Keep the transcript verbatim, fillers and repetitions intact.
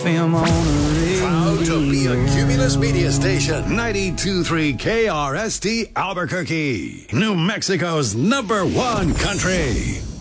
F M on the radio. Proud to be a Cumulus Media Station. ninety-two point three K R S T Albuquerque. New Mexico's number one country.